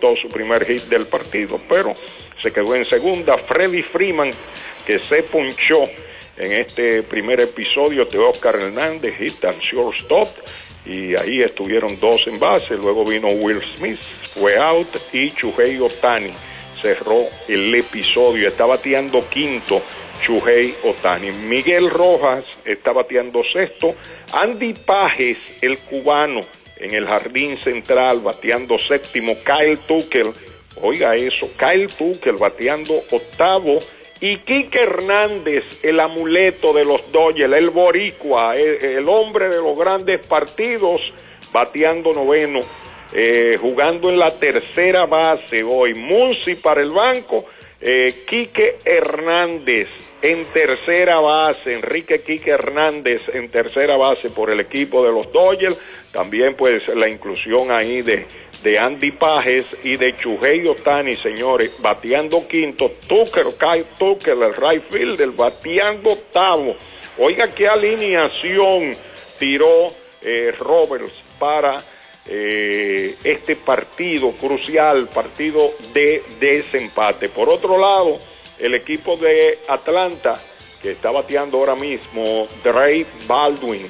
conectó su primer hit del partido, pero se quedó en segunda. Freddie Freeman, que se ponchó en este primer episodio de Oscar Hernández, hit al shortstop, y ahí estuvieron 2 en base. Luego vino Will Smith, fue out, y Shohei Ohtani cerró el episodio. Está bateando quinto Shohei Ohtani. Miguel Rojas está bateando sexto. Andy Pages, el cubano, en el jardín central bateando séptimo. Kyle Tucker, oiga eso, Kyle Tucker bateando octavo. Y Kike Hernández, el amuleto de los Dodgers, el boricua, el hombre de los grandes partidos, bateando noveno, jugando en la tercera base hoy. Muncy para el banco, Kike Hernández en tercera base, Enrique Kike Hernández en tercera base por el equipo de los Dodgers. También pues la inclusión ahí de Andy Pages y de Shohei Ohtani, señores, bateando quinto. Kyle Tucker, el right fielder, bateando octavo. Oiga qué alineación tiró Roberts para este partido crucial, partido de desempate. Por otro lado, el equipo de Atlanta, que está bateando ahora mismo, Drake Baldwin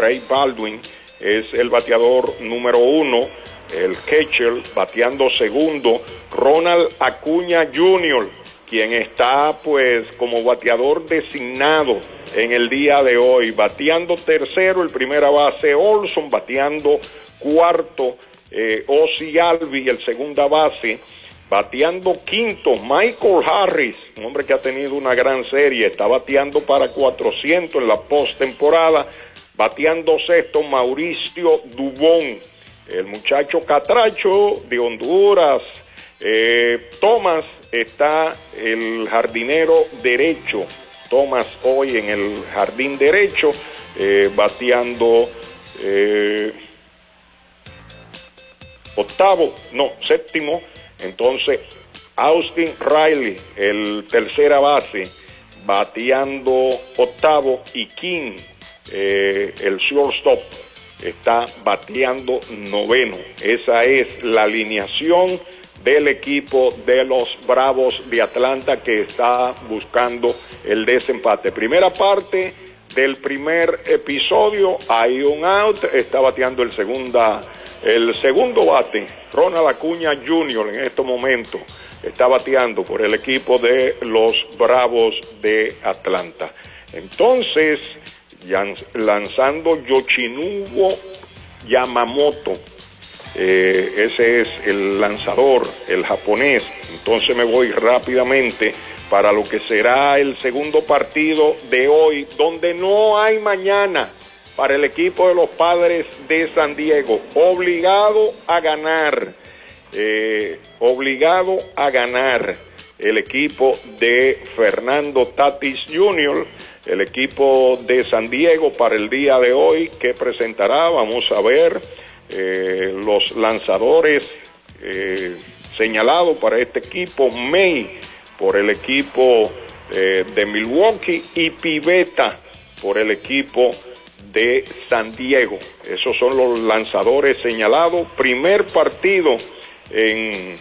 es el bateador número 1, el catcher bateando segundo. Ronald Acuña Jr., quien está pues como bateador designado en el día de hoy, bateando tercero. El primera base Olson, bateando cuarto Ozzie Albies, el segunda base, bateando quinto Michael Harris, un hombre que ha tenido una gran serie, está bateando para 400 en la postemporada. Bateando sexto Mauricio Dubón, el muchacho catracho de Honduras. Thomas está el jardinero derecho, Thomas hoy en el jardín derecho, bateando séptimo. Entonces Austin Riley, el tercera base, bateando octavo, y King, el shortstop, está bateando noveno. Esa es la alineación del equipo de los Bravos de Atlanta, que está buscando el desempate. Primera parte del primer episodio, hay un out, está bateando el segundo bate, Ronald Acuña Jr. en estos momentos está bateando por el equipo de los Bravos de Atlanta. Entonces, lanzando Yoshinobu Yamamoto, ese es el lanzador, el japonés. Entonces me voy rápidamente para lo que será el segundo partido de hoy, donde no hay mañana, para el equipo de los Padres de San Diego. Obligado a ganar el equipo de Fernando Tatis Jr., el equipo de San Diego para el día de hoy, que presentará, vamos a ver, los lanzadores señalados para este equipo: May por el equipo de Milwaukee y Pivetta por el equipo de San Diego. Esos son los lanzadores señalados. Primer partido en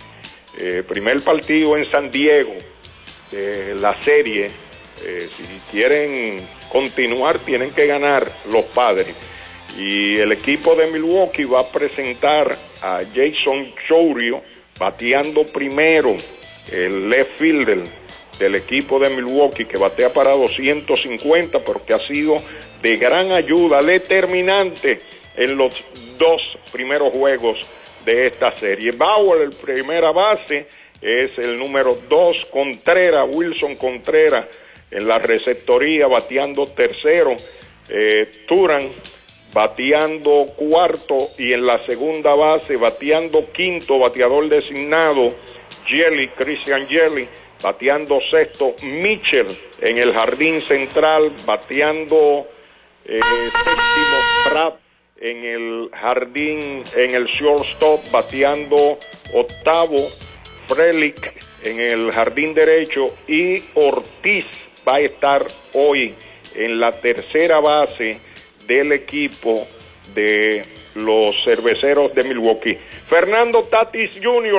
San Diego, la serie. Si quieren continuar, tienen que ganar los Padres. Y el equipo de Milwaukee va a presentar a Jason Chourio bateando primero, el left fielder del equipo de Milwaukee, que batea para 250, porque ha sido de gran ayuda, determinante en los 2 primeros juegos de esta serie. Bauer, el primera base, es el número 2, Wilson Contreras en la receptoría bateando tercero, Turan bateando cuarto, y en la segunda base bateando quinto, bateador designado Christian Yelich, bateando sexto Mitchell en el jardín central, bateando séptimo Pratt en el jardín, en el shortstop, bateando octavo Frelick en el jardín derecho, y Ortiz va a estar hoy en la tercera base del equipo de los Cerveceros de Milwaukee. Fernando Tatis Jr.